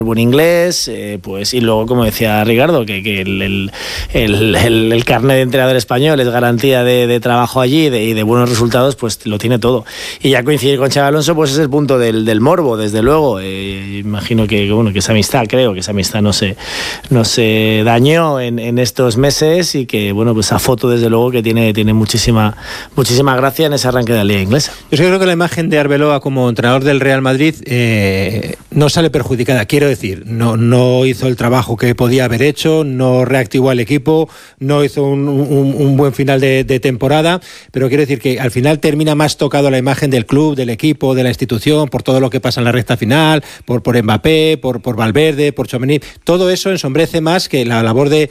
buen inglés, pues, y luego, como decía Ricardo, que el carnet de entrenador español es garantía de trabajo allí y de buenos resultados, pues lo tiene todo. Y ya coincidir con Xabi Alonso, pues es el punto del morbo, desde luego. Imagino que esa amistad, creo que esa amistad no se dañó en estos meses, y que, bueno, pues esa foto, desde luego, que tiene muchísima gracia en ese arranque de la Liga Inglesa. Yo creo que la imagen de Arbeloa como entrenador del Real Madrid no sale perjudicada. Quiero decir, no hizo el trabajo que podía haber hecho, no reactivó al equipo, no hizo un buen final de temporada, pero quiero decir que al final termina más tocado la imagen del club, del equipo, de la institución, por todo lo que pasa en la recta final, por Mbappé, por Valverde, por Tchouaméni. Todo eso ensombrece más que la labor de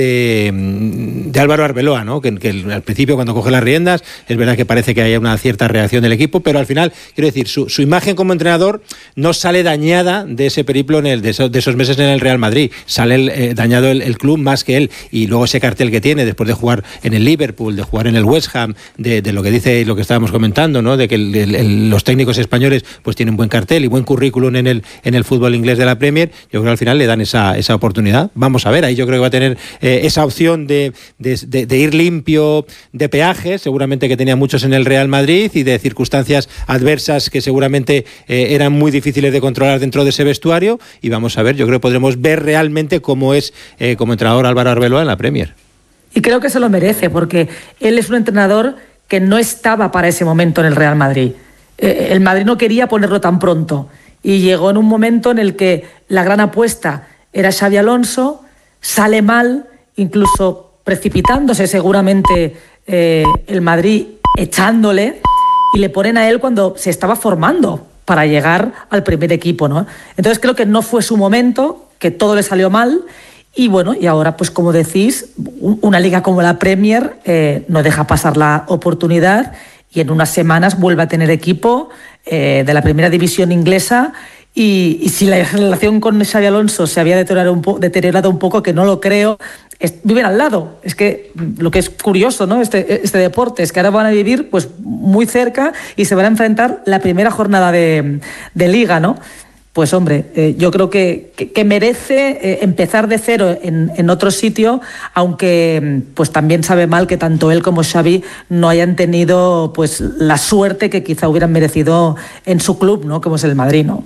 Álvaro Arbeloa, ¿no? Que al principio, cuando coge las riendas, es verdad que parece que haya una cierta reacción del equipo, pero al final, quiero decir, su imagen como entrenador no sale dañada de ese periplo de esos meses en el Real Madrid. Sale dañado el club más que él, y luego ese cartel que tiene después de jugar en el Liverpool, de jugar en el West Ham, de lo que dice, lo que estábamos comentando, ¿no? De que los técnicos españoles pues tienen buen cartel y buen currículum en el fútbol inglés de la Premier. Yo creo que al final le dan esa oportunidad. Vamos a ver, ahí yo creo que va a tener esa opción de ir limpio de peajes, seguramente que tenía muchos en el Real Madrid, y de circunstancias adversas que seguramente eran muy difíciles de controlar dentro de ese vestuario. Y vamos a ver, yo creo que podremos ver realmente cómo es como entrenador Álvaro Arbeloa en la Premier. Y creo que se lo merece, porque él es un entrenador que no estaba para ese momento en el Real Madrid. El Madrid no quería ponerlo tan pronto, y llegó en un momento en el que la gran apuesta era Xabi Alonso, sale mal, incluso precipitándose seguramente el Madrid, echándole, y le ponen a él cuando se estaba formando para llegar al primer equipo, ¿no? Entonces creo que no fue su momento, que todo le salió mal, y bueno, y ahora, pues como decís, una liga como la Premier no deja pasar la oportunidad, y en unas semanas vuelve a tener equipo de la primera división inglesa. Y si la relación con Xabi Alonso se había deteriorado un poco, que no lo creo, viven al lado. Es que lo que es curioso, ¿no? Este deporte es que ahora van a vivir pues muy cerca, y se van a enfrentar la primera jornada de Liga, ¿no? Pues hombre, yo creo que merece empezar de cero en otro sitio, aunque pues también sabe mal que tanto él como Xavi no hayan tenido pues la suerte que quizá hubieran merecido en su club, ¿no? Como es el Madrid, ¿no?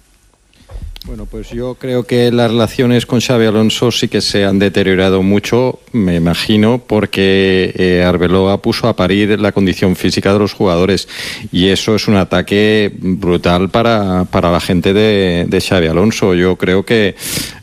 Bueno, pues yo creo que las relaciones con Xabi Alonso sí que se han deteriorado mucho, me imagino, porque Arbeloa puso a parir la condición física de los jugadores, y eso es un ataque brutal para la gente de Xabi Alonso. Yo creo que,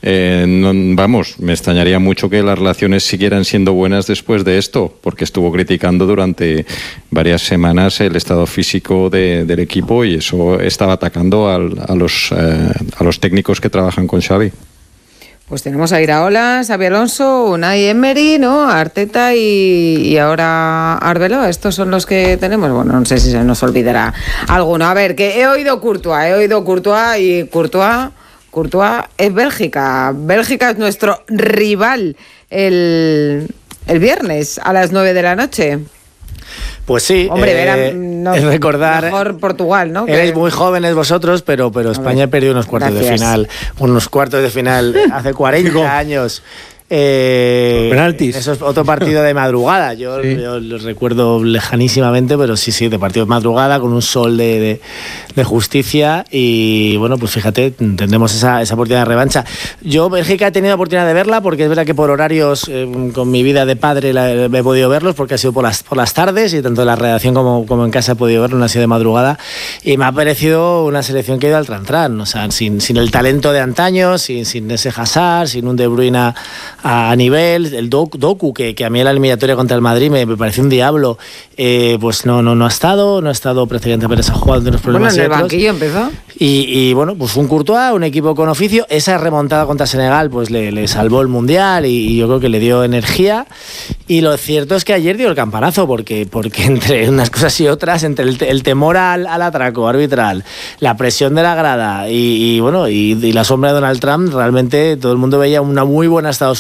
me extrañaría mucho que las relaciones siguieran siendo buenas después de esto, porque estuvo criticando durante varias semanas el estado físico del equipo, y eso estaba atacando a los técnicos que trabajan con Xavi. Pues tenemos a Iraola, Xabi Alonso, Unai Emery, ¿no? Arteta y ahora Arbeloa. Estos son los que tenemos. Bueno, no sé si se nos olvidará alguno. A ver, que he oído Courtois, y Courtois es Bélgica. Bélgica es nuestro rival el viernes a las 9 de la noche. Pues sí, hombre, es recordar. Mejor Portugal, ¿no? Erais muy jóvenes vosotros, pero España perdió unos cuartos de final hace 40 años. Penaltis. Eso es otro partido de madrugada. Yo lo recuerdo lejanísimamente, pero sí, de partido de madrugada, con un sol de justicia. Y bueno, pues fíjate, tendremos esa oportunidad de revancha. Yo, Bélgica, he tenido oportunidad de verla, porque es verdad que por horarios, con mi vida de padre, he podido verlos, porque ha sido por las tardes, y tanto en la redacción como en casa he podido verlo, no ha sido de madrugada. Y me ha parecido una selección que ha ido al tran-tran, o sea, sin el talento de antaño, sin ese Hazard, sin un De Bruyne a nivel, el Doku, que a mí en la eliminatoria contra el Madrid me pareció un diablo, pues no ha estado precisamente, pero se ha jugado de unos problemas. Bueno, en el banquillo empezó. Y bueno, pues un Courtois, un equipo con oficio. Esa remontada contra Senegal pues le salvó el Mundial, y yo creo que le dio energía. Y lo cierto es que ayer dio el campanazo, porque entre unas cosas y otras, entre el temor al atraco arbitral, la presión de la grada y la sombra de Donald Trump, realmente todo el mundo veía una muy buena Estados Unidos.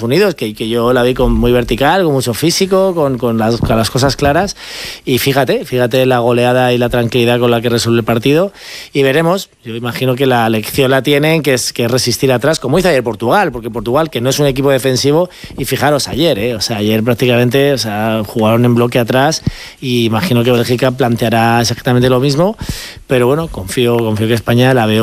Unidos, que yo la vi muy vertical, con mucho físico, con las cosas claras, y fíjate la goleada y la tranquilidad con la que resuelve el partido, y veremos. Yo imagino que la lección la tienen, que es resistir atrás, como hizo ayer Portugal, porque Portugal, que no es un equipo defensivo, y fijaros ayer, ayer prácticamente jugaron en bloque atrás, y imagino que Bélgica planteará exactamente lo mismo, pero bueno, confío que España la veo